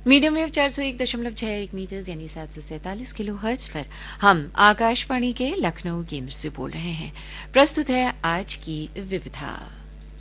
Medium wave 401.61 metres यानी 747 kilo hertz पर हम आकाशवाणी के लखनऊ केंद्र से बोल रहे हैं। प्रस्तुत है आज की विविधा।